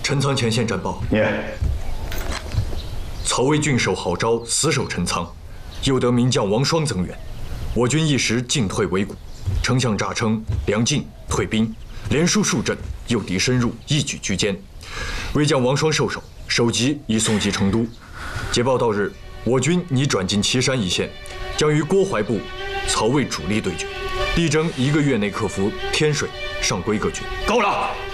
陈仓前线战报。 念。 曹魏郡守郝昭死守陈仓，又得名将王双增援，我军一时进退维谷。丞相诈称梁进退兵，连输数阵，诱敌深入，一举居歼。魏将王双受首，首级已送及成都。捷报到日，我军拟转进岐山一线，将与郭淮部、曹魏主力对决，力争1个月内克服天水、上归各郡。 够了！